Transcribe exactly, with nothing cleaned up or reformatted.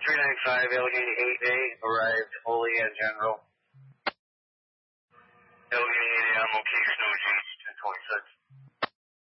three nine five, Allegheny eight A, arrived, Olean General. Allegheny eight A, I'm okay, snow change, ten twenty-six.